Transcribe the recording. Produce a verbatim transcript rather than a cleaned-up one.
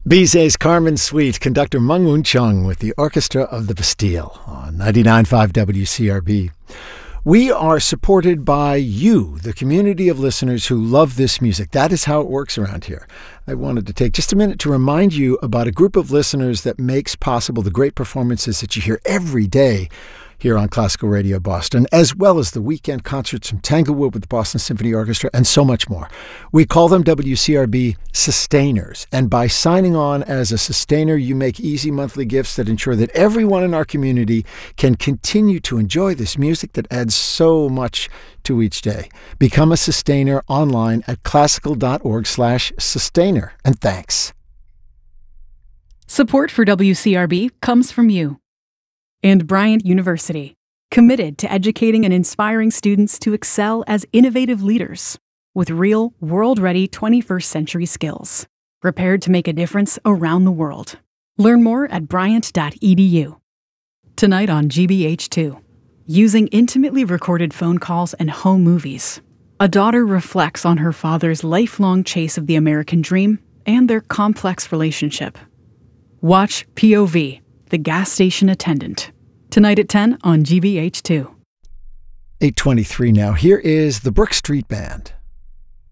Bizet's Carmen Suite, conductor Meng Woon Chung with the Orchestra of the Bastille on ninety-nine point five W C R B. We are supported by you, the community of listeners who love this music. That is how it works around here. I wanted to take just a minute to remind you about a group of listeners that makes possible the great performances that you hear every day here on Classical Radio Boston, as well as the weekend concerts from Tanglewood with the Boston Symphony Orchestra and so much more. We call them W C R B Sustainers, and by signing on as a sustainer, you make easy monthly gifts that ensure that everyone in our community can continue to enjoy this music that adds so much to each day. Become a sustainer online at classical.org slash sustainer, and thanks. Support for W C R B comes from you. And Bryant University, committed to educating and inspiring students to excel as innovative leaders with real, world-ready twenty-first century skills, prepared to make a difference around the world. Learn more at bryant dot e d u. Tonight on G B H two, using intimately recorded phone calls and home movies, a daughter reflects on her father's lifelong chase of the American dream and their complex relationship. Watch P O V, The Gas Station Attendant, tonight at ten on G B H two. eight twenty-three now. Here is the Brook Street Band.